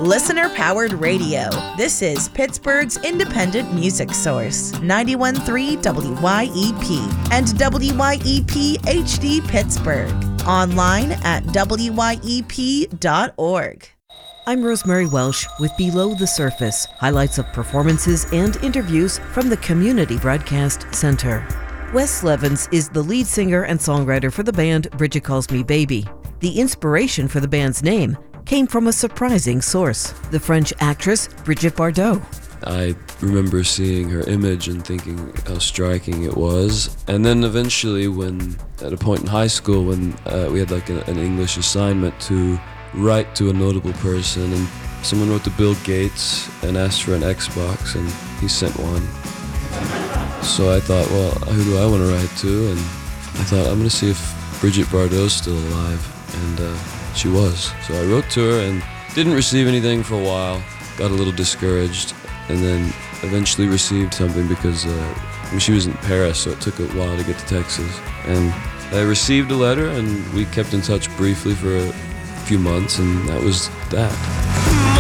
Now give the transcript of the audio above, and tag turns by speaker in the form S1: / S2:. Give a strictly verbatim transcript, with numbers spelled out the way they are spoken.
S1: Listener-powered radio. This is Pittsburgh's independent music source, ninety-one point three W Y E P and W Y E P H D Pittsburgh. Online at W Y E P dot org.
S2: I'm Rosemary Welsh with Below the Surface, highlights of performances and interviews from the Community Broadcast Center. Wes Levens is the lead singer and songwriter for the band Bridget Calls Me Baby. The inspiration for the band's name came from a surprising source, the French actress Brigitte Bardot.
S3: I remember seeing her image and thinking how striking it was. And then eventually when, at a point in high school, when uh, we had like a, an English assignment to write to a notable person, and someone wrote to Bill Gates and asked for an Xbox, and he sent one. So I thought, well, who do I want to write to? And I thought, I'm going to see if Brigitte Bardot's still alive. And uh, she was. So I wrote to her and didn't receive anything for a while, got a little discouraged, and then eventually received something because uh, I mean, she was in Paris, so it took a while to get to Texas. And I received a letter, and we kept in touch briefly for a few months, and that was that.